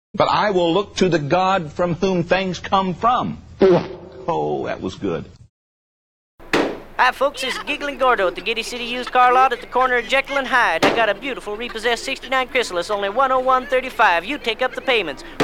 But I will look to the God from whom things come from. Oh, that was good. Hi, folks. This is Giggling Gordo at the Giddy City Used Car Lot at the corner of Jekyll and Hyde. I got a beautiful repossessed 69 Chrysalis, only 101.35. You take up the payments.